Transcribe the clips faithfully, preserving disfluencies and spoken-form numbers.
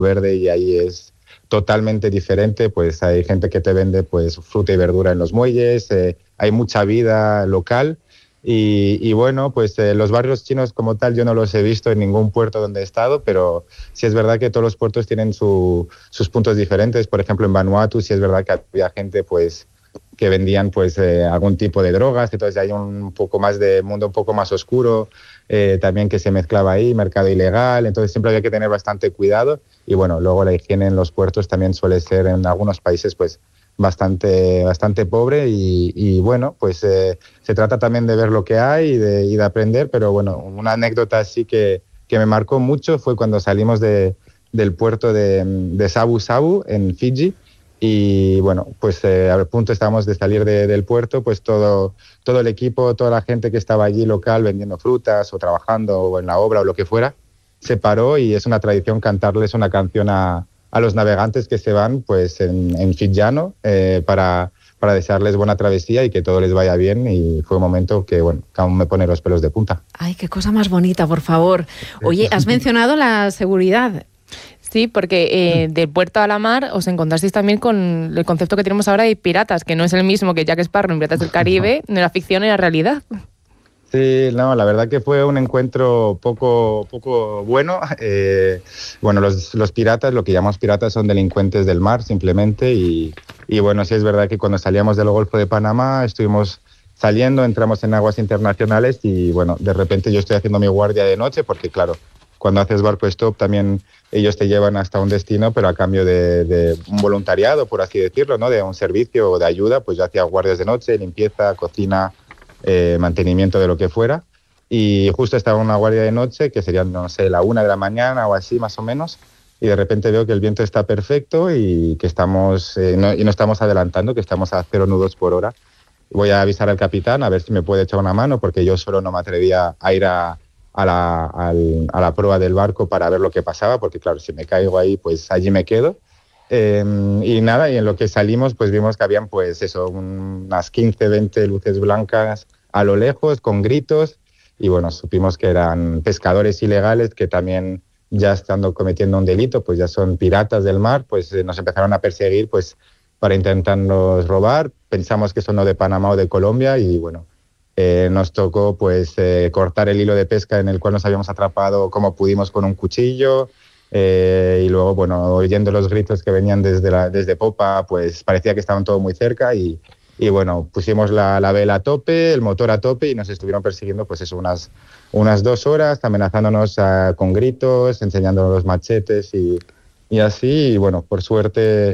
verde y ahí es totalmente diferente. Pues hay gente que te vende pues fruta y verdura en los muelles, eh, hay mucha vida local. Y, y bueno, pues eh, los barrios chinos como tal yo no los he visto en ningún puerto donde he estado, pero sí es verdad que todos los puertos tienen su, sus puntos diferentes. Por ejemplo, en Vanuatu sí es verdad que había gente pues que vendían pues eh, algún tipo de drogas, entonces hay un poco más de mundo un poco más oscuro, eh, también que se mezclaba ahí, mercado ilegal, entonces siempre había que tener bastante cuidado. Y bueno, luego la higiene en los puertos también suele ser en algunos países pues bastante bastante pobre y, y bueno, pues eh, se trata también de ver lo que hay y de, y de aprender, pero bueno, una anécdota así que, que me marcó mucho fue cuando salimos de, del puerto de, de Sabu Sabu en Fiji y bueno, pues eh, al punto estábamos de salir de, del puerto, pues todo, todo el equipo, toda la gente que estaba allí local vendiendo frutas o trabajando o en la obra o lo que fuera, se paró y es una tradición cantarles una canción a a los navegantes que se van pues en, en fijiano eh, para, para desearles buena travesía y que todo les vaya bien, y fue un momento que, bueno, que aún me pone los pelos de punta. Ay, qué cosa más bonita, por favor. Oye, has mencionado la seguridad. Sí, porque eh, del puerto a la mar os encontrasteis también con el concepto que tenemos ahora de piratas, que no es el mismo que Jack Sparrow en Piratas del Caribe, no era ficción, era realidad. Sí, no, la verdad que fue un encuentro poco, poco bueno. Eh, bueno, los, los piratas, lo que llamamos piratas, son delincuentes del mar, simplemente. Y, y bueno, sí es verdad que cuando salíamos del Golfo de Panamá estuvimos saliendo, entramos en aguas internacionales y bueno, de repente yo estoy haciendo mi guardia de noche porque claro, cuando haces barco stop también ellos te llevan hasta un destino, pero a cambio de, de un voluntariado, por así decirlo, ¿no? De un servicio o de ayuda, pues yo hacía guardias de noche, limpieza, cocina, Eh, mantenimiento de lo que fuera, y justo estaba en una guardia de noche que sería, no sé, la una de la mañana o así más o menos, y de repente veo que el viento está perfecto y que estamos eh, no, y no estamos adelantando, que estamos a cero nudos por hora. Voy a avisar al capitán a ver si me puede echar una mano porque yo solo no me atrevía a ir a, a, la, al, a la proa del barco para ver lo que pasaba, porque claro, si me caigo ahí pues allí me quedo. Eh, y nada, y en lo que salimos pues vimos que habían pues eso, unas quince, veinte luces blancas a lo lejos con gritos, y bueno, supimos que eran pescadores ilegales que también, ya estando cometiendo un delito, pues ya son piratas del mar, pues eh, nos empezaron a perseguir pues para intentarnos robar. Pensamos que son o de Panamá o de Colombia y bueno, eh, nos tocó pues eh, cortar el hilo de pesca en el cual nos habíamos atrapado como pudimos con un cuchillo. Eh, y luego, bueno, oyendo los gritos que venían desde, la, desde popa, pues parecía que estaban todos muy cerca y, y bueno, pusimos la, la vela a tope, el motor a tope y nos estuvieron persiguiendo pues eso, unas, unas dos horas, amenazándonos uh, con gritos, enseñándonos los machetes y, y así. Y bueno, por suerte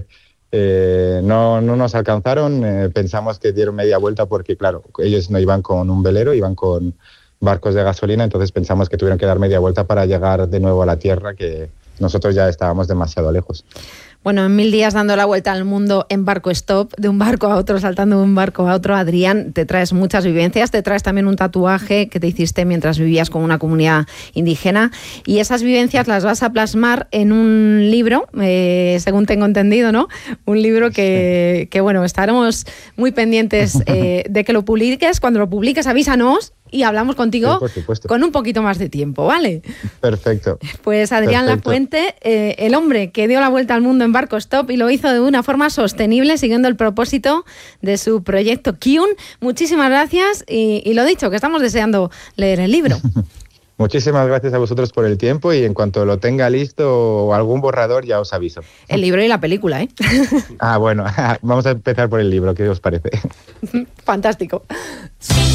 eh, no, no nos alcanzaron, eh, pensamos que dieron media vuelta porque claro, ellos no iban con un velero, iban con barcos de gasolina, entonces pensamos que tuvieron que dar media vuelta para llegar de nuevo a la tierra, que nosotros ya estábamos demasiado lejos. Bueno, en mil días dando la vuelta al mundo en barco stop, de un barco a otro, saltando de un barco a otro, Adrián, te traes muchas vivencias, te traes también un tatuaje que te hiciste mientras vivías con una comunidad indígena, y esas vivencias las vas a plasmar en un libro, eh, según tengo entendido, ¿no? Un libro que, que bueno, estaremos muy pendientes eh, de que lo publiques. Cuando lo publiques, avísanos y hablamos contigo sí, con un poquito más de tiempo, ¿vale? Perfecto. Pues Adrián Perfecto. Lafuente, eh, el hombre que dio la vuelta al mundo en barco stop y lo hizo de una forma sostenible, siguiendo el propósito de su proyecto Kiun. Muchísimas gracias y, y lo dicho, que estamos deseando leer el libro. Muchísimas gracias a vosotros por el tiempo y en cuanto lo tenga listo o algún borrador ya os aviso. El libro y la película, ¿eh? Ah, bueno, vamos a empezar por el libro, ¿qué os parece? Fantástico.